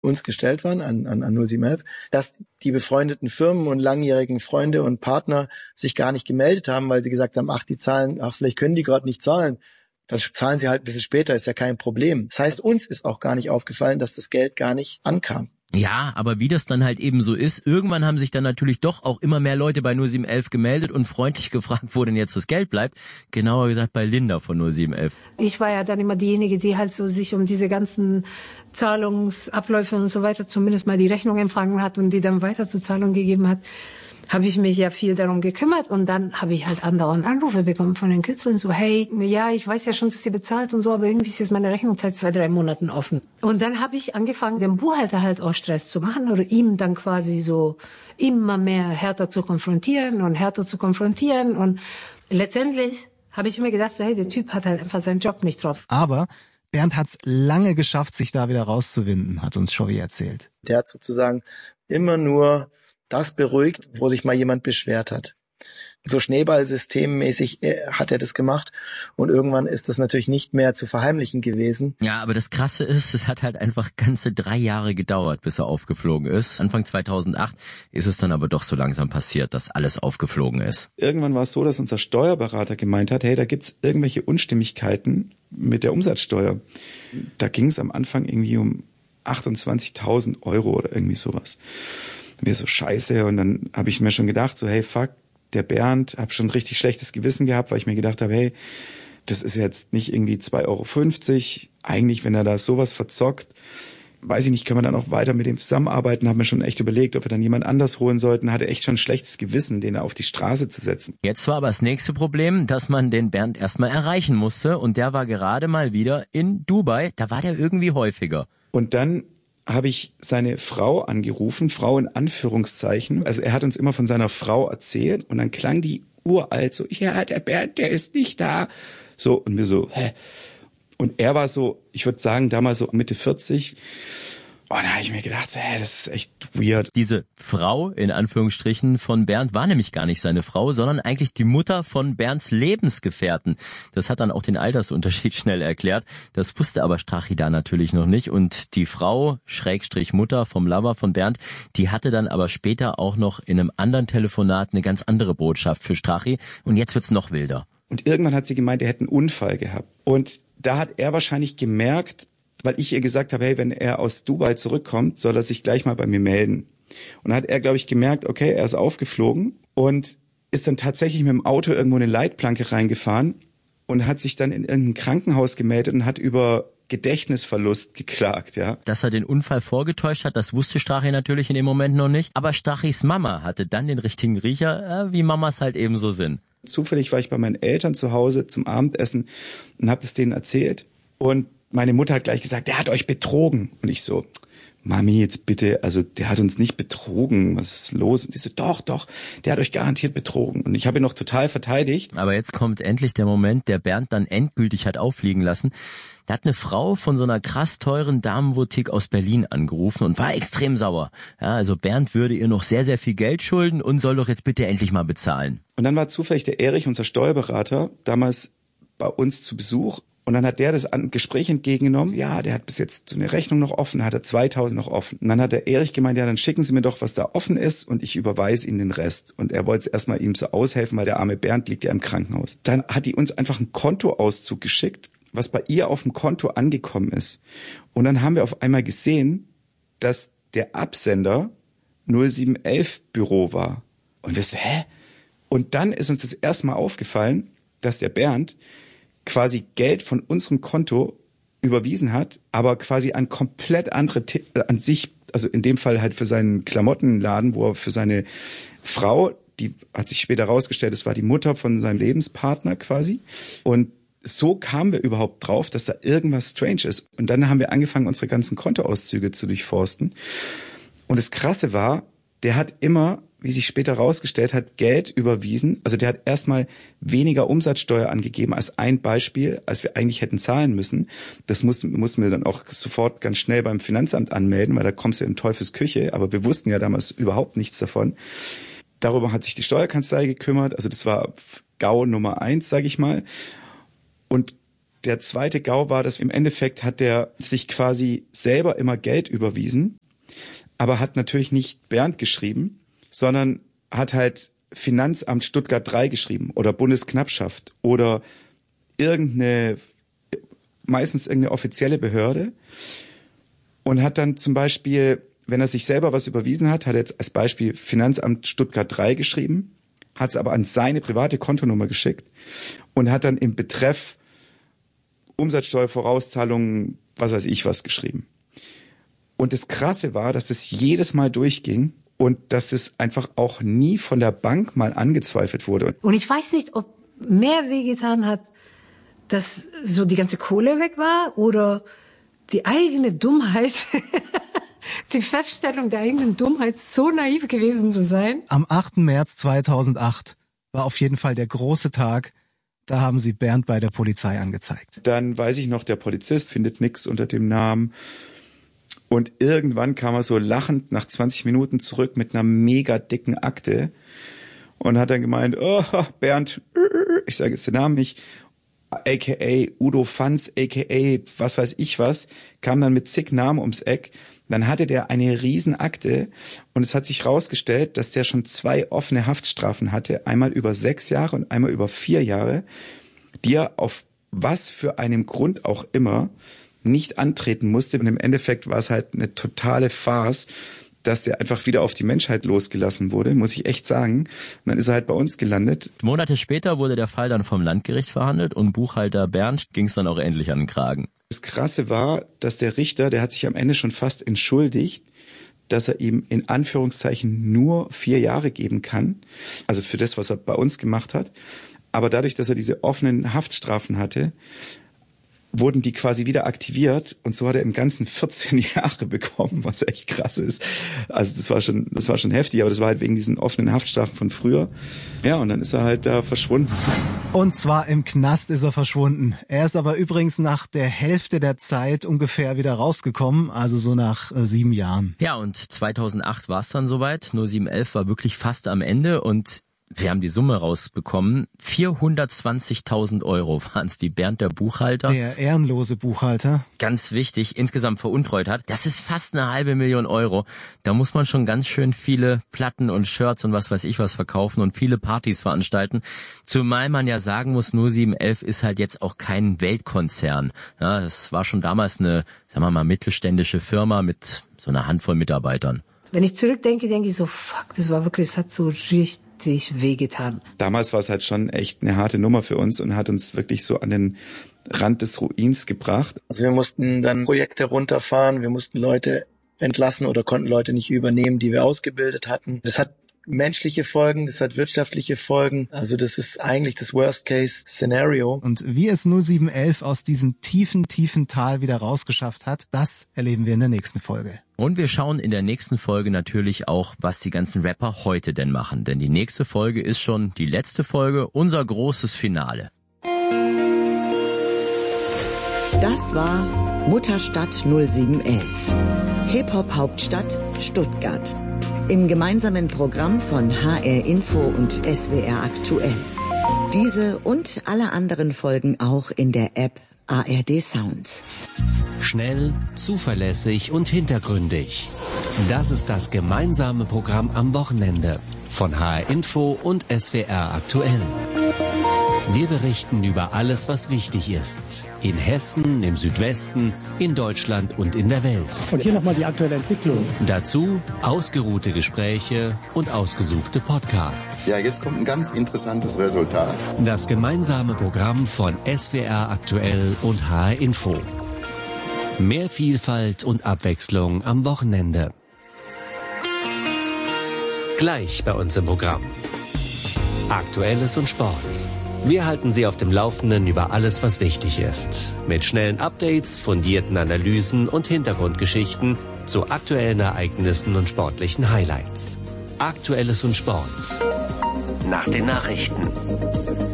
uns gestellt waren, an 0711, dass die befreundeten Firmen und langjährigen Freunde und Partner sich gar nicht gemeldet haben, weil sie gesagt haben, die zahlen, vielleicht können die gerade nicht zahlen. Dann zahlen sie halt ein bisschen später, ist ja kein Problem. Das heißt, uns ist auch gar nicht aufgefallen, dass das Geld gar nicht ankam. Ja, aber wie das dann halt eben so ist, irgendwann haben sich dann natürlich doch auch immer mehr Leute bei 0711 gemeldet und freundlich gefragt, wo denn jetzt das Geld bleibt. Genauer gesagt bei Linda von 0711. Ich war ja dann immer diejenige, die halt so sich um diese ganzen Zahlungsabläufe und so weiter zumindest mal die Rechnung empfangen hat und die dann weiter zur Zahlung gegeben hat. Habe ich mich ja viel darum gekümmert und dann habe ich halt andauernd Anrufe bekommen von den Künstlern, so hey, ja, ich weiß ja schon, dass ihr bezahlt und so, aber irgendwie ist jetzt meine Rechnung seit 2-3 Monaten offen. Und dann habe ich angefangen, dem Buchhalter halt auch Stress zu machen oder ihm dann quasi so immer mehr härter zu konfrontieren und letztendlich habe ich mir gedacht, so hey, der Typ hat halt einfach seinen Job nicht drauf. Aber Bernd hat's lange geschafft, sich da wieder rauszuwinden, hat uns Shovi erzählt. Der hat sozusagen immer nur das beruhigt, wo sich mal jemand beschwert hat. So schneeballsystemmäßig hat er das gemacht und irgendwann ist das natürlich nicht mehr zu verheimlichen gewesen. Ja, aber das Krasse ist, es hat halt einfach ganze 3 Jahre gedauert, bis er aufgeflogen ist. Anfang 2008 ist es dann aber doch so langsam passiert, dass alles aufgeflogen ist. Irgendwann war es so, dass unser Steuerberater gemeint hat, hey, da gibt's irgendwelche Unstimmigkeiten mit der Umsatzsteuer. Da ging es am Anfang irgendwie um 28.000 € oder irgendwie sowas. Mir so scheiße und dann habe ich mir schon gedacht, so hey, fuck, der Bernd, habe schon ein richtig schlechtes Gewissen gehabt, weil ich mir gedacht habe, hey, das ist jetzt nicht irgendwie 2,50 €. Eigentlich, wenn er da sowas verzockt, weiß ich nicht, können wir dann auch weiter mit dem zusammenarbeiten, habe mir schon echt überlegt, ob wir dann jemand anders holen sollten, hatte echt schon ein schlechtes Gewissen, den auf die Straße zu setzen. Jetzt war aber das nächste Problem, dass man den Bernd erstmal erreichen musste und der war gerade mal wieder in Dubai, da war der irgendwie häufiger. Und dann habe ich seine Frau angerufen, Frau in Anführungszeichen. Also er hat uns immer von seiner Frau erzählt und dann klang die uralt so, ja, der Bernd, der ist nicht da. So, und wir so, hä? Und er war so, ich würde sagen, damals so Mitte 40. Und da habe ich mir gedacht, das ist echt weird. Diese Frau, in Anführungsstrichen, von Bernd war nämlich gar nicht seine Frau, sondern eigentlich die Mutter von Bernds Lebensgefährten. Das hat dann auch den Altersunterschied schnell erklärt. Das wusste aber Strachi da natürlich noch nicht. Und die Frau, Schrägstrich Mutter vom Lover von Bernd, die hatte dann aber später auch noch in einem anderen Telefonat eine ganz andere Botschaft für Strachi. Und jetzt wird's noch wilder. Und irgendwann hat sie gemeint, er hätte einen Unfall gehabt. Und da hat er wahrscheinlich gemerkt, weil ich ihr gesagt habe, hey, wenn er aus Dubai zurückkommt, soll er sich gleich mal bei mir melden. Und dann hat er, glaube ich, gemerkt, okay, er ist aufgeflogen und ist dann tatsächlich mit dem Auto irgendwo in eine Leitplanke reingefahren und hat sich dann in irgendein Krankenhaus gemeldet und hat über Gedächtnisverlust geklagt, ja. Dass er den Unfall vorgetäuscht hat, das wusste Strachi natürlich in dem Moment noch nicht. Aber Strachis Mama hatte dann den richtigen Riecher, wie Mamas halt eben so sind. Zufällig war ich bei meinen Eltern zu Hause zum Abendessen und habe das denen erzählt. Und meine Mutter hat gleich gesagt, der hat euch betrogen. Und ich so, Mami, jetzt bitte, also der hat uns nicht betrogen, was ist los? Und die so, doch, der hat euch garantiert betrogen. Und ich habe ihn noch total verteidigt. Aber jetzt kommt endlich der Moment, der Bernd dann endgültig hat auffliegen lassen. Da hat eine Frau von so einer krass teuren Damenboutique aus Berlin angerufen und war extrem sauer. Ja, also Bernd würde ihr noch sehr, sehr viel Geld schulden und soll doch jetzt bitte endlich mal bezahlen. Und dann war zufällig der Erich, unser Steuerberater, damals bei uns zu Besuch. Und dann hat der das Gespräch entgegengenommen. Ja, der hat bis jetzt so eine Rechnung noch offen, hat er 2.000 noch offen. Und dann hat der Erich gemeint, ja, dann schicken Sie mir doch, was da offen ist und ich überweise Ihnen den Rest. Und er wollte erstmal ihm so aushelfen, weil der arme Bernd liegt ja im Krankenhaus. Dann hat die uns einfach einen Kontoauszug geschickt, was bei ihr auf dem Konto angekommen ist. Und dann haben wir auf einmal gesehen, dass der Absender 0711 Büro war. Und wir so, hä? Und dann ist uns das erste Mal aufgefallen, dass der Bernd quasi Geld von unserem Konto überwiesen hat, aber quasi an komplett andere, an sich, also in dem Fall halt für seinen Klamottenladen, wo er für seine Frau, die hat sich später rausgestellt, das war die Mutter von seinem Lebenspartner quasi. Und so kamen wir überhaupt drauf, dass da irgendwas strange ist. Und dann haben wir angefangen, unsere ganzen Kontoauszüge zu durchforsten. Und das Krasse war, der hat immer, wie sich später rausgestellt hat, Geld überwiesen. Also der hat erstmal weniger Umsatzsteuer angegeben als ein Beispiel, als wir eigentlich hätten zahlen müssen. Das mussten wir dann auch sofort ganz schnell beim Finanzamt anmelden, weil da kommst du in Teufels Küche. Aber wir wussten ja damals überhaupt nichts davon. Darüber hat sich die Steuerkanzlei gekümmert. Also das war GAU Nummer 1, sage ich mal. Und Der zweite GAU war, dass im Endeffekt hat der sich quasi selber immer Geld überwiesen, aber hat natürlich nicht Bernd geschrieben, sondern hat halt Finanzamt Stuttgart 3 geschrieben oder Bundesknappschaft oder meistens irgendeine offizielle Behörde und hat dann zum Beispiel, wenn er sich selber was überwiesen hat, hat er jetzt als Beispiel Finanzamt Stuttgart 3 geschrieben, hat es aber an seine private Kontonummer geschickt und hat dann im Betreff Umsatzsteuervorauszahlungen, was weiß ich was geschrieben. Und das Krasse war, dass das jedes Mal durchging und dass es einfach auch nie von der Bank mal angezweifelt wurde. Und ich weiß nicht, ob mehr wehgetan hat, dass so die ganze Kohle weg war oder die eigene Dummheit, die Feststellung der eigenen Dummheit, so naiv gewesen zu sein. Am 8. März 2008 war auf jeden Fall der große Tag. Da haben sie Bernd bei der Polizei angezeigt. Dann weiß ich noch, der Polizist findet nichts unter dem Namen. Und irgendwann kam er so lachend nach 20 Minuten zurück mit einer mega dicken Akte und hat dann gemeint, oh, Bernd, ich sage jetzt den Namen nicht, a.k.a. Udo Fanz, a.k.a. was weiß ich was, kam dann mit zig Namen ums Eck. Dann hatte der eine Riesenakte und es hat sich rausgestellt, dass der schon 2 offene Haftstrafen hatte, einmal über 6 Jahre und einmal über 4 Jahre, die er auf was für einem Grund auch immer nicht antreten musste. Und im Endeffekt war es halt eine totale Farce, dass der einfach wieder auf die Menschheit losgelassen wurde, muss ich echt sagen. Und dann ist er halt bei uns gelandet. Monate später wurde der Fall dann vom Landgericht verhandelt und Buchhalter Bernd ging es dann auch endlich an den Kragen. Das Krasse war, dass der Richter, der hat sich am Ende schon fast entschuldigt, dass er ihm in Anführungszeichen nur 4 Jahre geben kann. Also für das, was er bei uns gemacht hat. Aber dadurch, dass er diese offenen Haftstrafen hatte, wurden die quasi wieder aktiviert und so hat er im Ganzen 14 Jahre bekommen, was echt krass ist. Also das war schon heftig, aber das war halt wegen diesen offenen Haftstrafen von früher. Ja, und dann ist er halt da verschwunden. Und zwar im Knast ist er verschwunden. Er ist aber übrigens nach der Hälfte der Zeit ungefähr wieder rausgekommen, also so nach 7 Jahren. Ja, und 2008 war es dann soweit. 0711 war wirklich fast am Ende und wir haben die Summe rausbekommen. 420.000 Euro waren es, die Bernd, der Buchhalter, der ehrenlose Buchhalter, ganz wichtig, insgesamt veruntreut hat. Das ist fast 500.000 Euro. Da muss man schon ganz schön viele Platten und Shirts und was weiß ich was verkaufen und viele Partys veranstalten. Zumal man ja sagen muss, 0711 ist halt jetzt auch kein Weltkonzern. Ja, das war schon damals eine, sagen wir mal, mittelständische Firma mit so einer Handvoll Mitarbeitern. Wenn ich zurückdenke, denke ich so, fuck, das war wirklich, es hat so richtig wehgetan. Damals war es halt schon echt eine harte Nummer für uns und hat uns wirklich so an den Rand des Ruins gebracht. Also wir mussten dann Projekte runterfahren, wir mussten Leute entlassen oder konnten Leute nicht übernehmen, die wir ausgebildet hatten. Das hat menschliche Folgen, das hat wirtschaftliche Folgen. Also das ist eigentlich das Worst-Case-Szenario. Und wie es 0711 aus diesem tiefen, tiefen Tal wieder rausgeschafft hat, das erleben wir in der nächsten Folge. Und wir schauen in der nächsten Folge natürlich auch, was die ganzen Rapper heute denn machen. Denn die nächste Folge ist schon die letzte Folge, unser großes Finale. Das war Mutterstadt 0711. Hip-Hop-Hauptstadt Stuttgart. Im gemeinsamen Programm von HR Info und SWR Aktuell. Diese und alle anderen Folgen auch in der App ARD Sounds. Schnell, zuverlässig und hintergründig. Das ist das gemeinsame Programm am Wochenende von HR Info und SWR Aktuell. Wir berichten über alles, was wichtig ist. In Hessen, im Südwesten, in Deutschland und in der Welt. Und hier nochmal die aktuelle Entwicklung. Dazu ausgeruhte Gespräche und ausgesuchte Podcasts. Ja, jetzt kommt ein ganz interessantes Resultat. Das gemeinsame Programm von SWR Aktuell und HR Info. Mehr Vielfalt und Abwechslung am Wochenende. Gleich bei uns im Programm. Aktuelles und Sport. Wir halten Sie auf dem Laufenden über alles, was wichtig ist. Mit schnellen Updates, fundierten Analysen und Hintergrundgeschichten zu aktuellen Ereignissen und sportlichen Highlights. Aktuelles und Sport. Nach den Nachrichten.